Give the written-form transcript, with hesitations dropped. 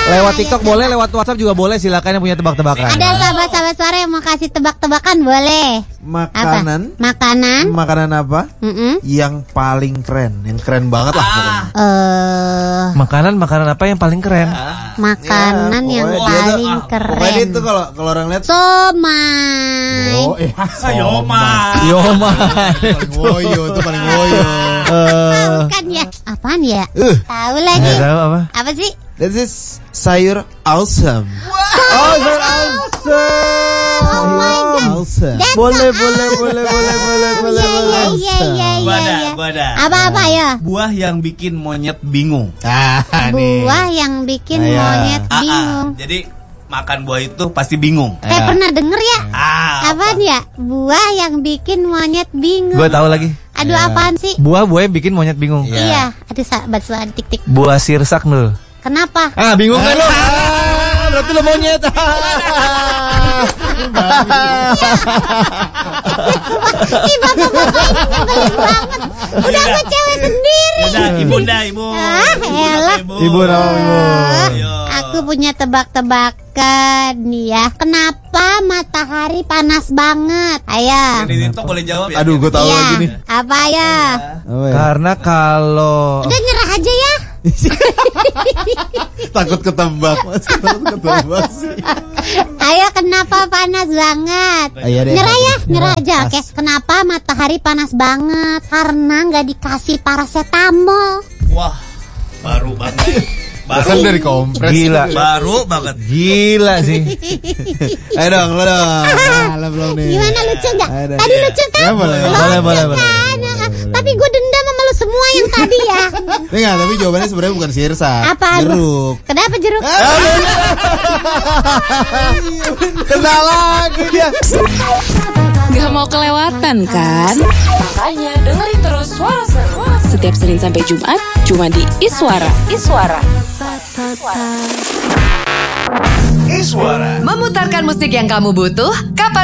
Lewat TikTok boleh, lewat WhatsApp juga boleh. Silakan yang punya tebak-tebakan. Ada sahabat-sahabat suara yang mau kasih tebak-tebakan boleh. Makanan. Apa? Makanan apa? Yang paling keren, yang keren banget lah pokoknya. Makanan apa yang paling keren? Makanan yang paling keren. Pokoknya itu kalau orang lihat somai. Yomai. Paling woyo, itu paling woyo. Bukan ya? Apaan ya? Tahu lagi. Tahu apa? Apa sih? This is sayur awesome. Oh, sayur awesome. Oh my god. Awesome. Boleh. Bada. Apa ya? Buah yang bikin monyet bingung. Buah yang bikin monyet bingung. Jadi makan buah itu pasti bingung. Kayak pernah denger ya? Apaan ya? Buah yang bikin monyet bingung. Gue tahu lagi. Aduh, apaan sih? Buah bikin monyet bingung. Iya. Aduh, sahabat suara tik-tik. Buah sirsak nul. Kenapa? Bingung kan lo? Berarti lo monyet. Ih, bapak-bapak ini nyebelin banget. Udah gue cewek sendiri. Ibu. Elah. Ibu. Aku punya tebak-tebakan nih ya. Kenapa matahari panas banget? Ayo. Jadi itu boleh jawab ya. Aduh, gue tahu lagi nih. Apa ya? Karena kalau Udah nyerah aja ya. Takut ketebak, Mas. Sih. Ayo, kenapa panas banget? Nyerah aja. Oke. Kenapa matahari panas banget? Karena nggak dikasih paracetamol. Wah, baru banget. Baru dari kompres. Gila. Baru banget. Gila sih. Ayo dong, lo dong. Belum nih. Gimana, lucu nggak? Ayo, Tadi lucu kan? Ya, boleh. Kan? Tapi gue dendam sama lu semua yang tadi ya. Enggak, tapi jawabannya sebenarnya bukan sirsak. Apaan? Jeruk. Kenapa jeruk? Kena lagi dia. Gak mau kelewatan kan? Makanya dengerin terus Suara Seru setiap Senin sampai Jumat cuma di Iswara. Iswara. Memutarkan musik yang kamu butuh kapan